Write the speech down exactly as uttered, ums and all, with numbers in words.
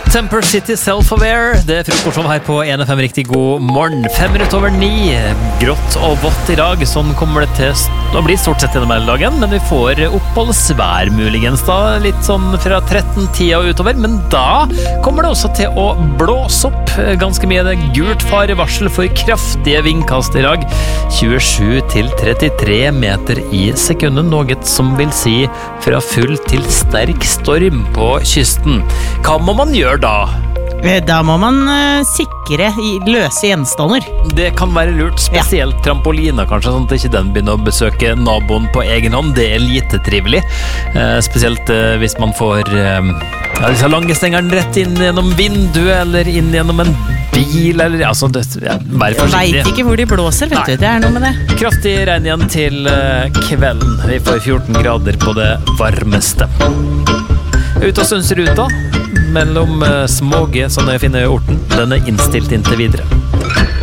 Temper City Self-Aware. Det er frokostshow her på en F M. Riktig god morgen. Fem minutter over ni. Grått og vått i dag. Sånn kommer det til å bli stort sett gjennom hele dagen, men vi får oppholdsvær muligens da, litt sånn fra tretten-tida og utover. Men da kommer det også til å blåse opp ganske mye. Det er gult farevarsel for kraftige vindkast i dag. tjuesju til trettitre meter i sekundet, noe som vil si fra full til sterk storm på kysten. Hva må man gjøre da? Da må man uh, sikre i løse gjenstander. Det kan være lurt, spesielt ja. Trampoliner kanskje, sånn at ikke den begynner å besøke naboen på egen hånd. Det er lite trivelig, uh, spesielt uh, hvis man får uh, ja, disse lange stengene rett inn gjennom vinduet, eller inn gjennom en bil, eller altså, det, ja, vær forsiktig. Jeg vet ikke hvor de blåser, vet du, det er noe med det. Kraftig regn igjen til uh, kvelden. Vi får fjorten grader på det varmeste. Ut av Sundsruta mellom uh, Småge, sånn jeg finner orten. Den er innstilt inntil videre.